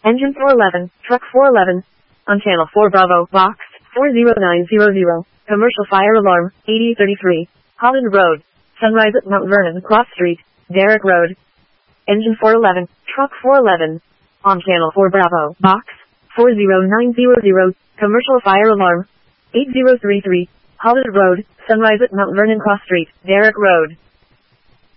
Engine 411, Truck 411. On Channel 4 Bravo, Box 40900. Commercial fire alarm, 8033. Holland Road. Sunrise at Mount Vernon, Cross Street, Derrick Road. Engine 411, Truck 411. On Channel 4 Bravo, Box 40900. Commercial fire alarm, 8033. Holland Road. Sunrise at Mount Vernon, Cross Street, Derrick Road.